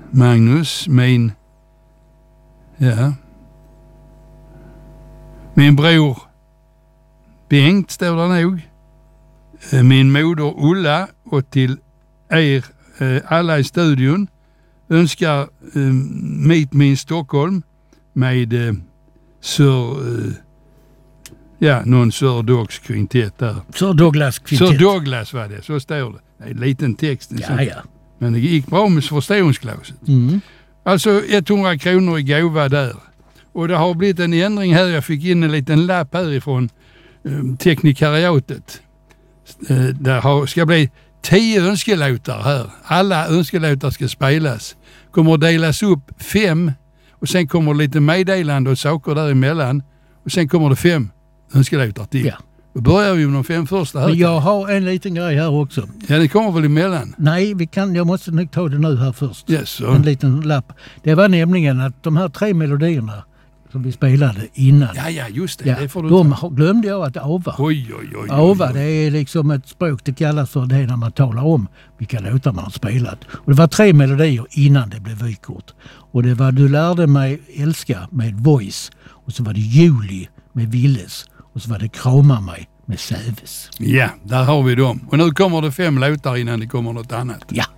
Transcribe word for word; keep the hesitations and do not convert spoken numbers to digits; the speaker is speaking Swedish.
Magnus, min, ja, min bror Bengt står där nog, min moder Ulla och till er alla i studion önskar eh, Meet Me in Stockholm med eh, Sir, eh, ja, någon Sir Dogs kvintett där. Sir Douglas kvintett. Sir Douglas var det, så står det. Det är en liten text. Ja, ja. Men det gick bra med förståelsglaset. Mm. Alltså hundra kronor i gåva där. Och det har blivit en ändring här. Jag fick in en liten lapp härifrån eh, teknikariatet. Eh, där har, ska bli tio önskelåtar här. Alla önskelåtar ska spelas. Kommer att delas upp fem. Och sen kommer lite meddelande och saker däremellan. Och sen kommer det fem önskelåtar till. Ja. Då börjar vi med de fem första här. Men jag har en liten grej här också. Ja, det kommer väl emellan? Nej, vi kan, jag måste nog ta det nu här först. Yes, så. En liten lapp. Det var nämligen att de här tre melodierna som vi spelade innan. Ja, ja, just det. Ja, det får du de ta. glömde jag att ava. Oj, oj, oj, oj. Ava, det är liksom ett språk det kallas för det när man talar om vilka låtar man har spelat. Och det var tre melodier innan det blev vykort. Och det var Du lärde mig älska med Voice. Och så var det Juli med Willes. Och så var det Krama mig med Säves. Ja, där har vi dem. Och nu kommer det fem låtar innan det kommer något annat. Ja.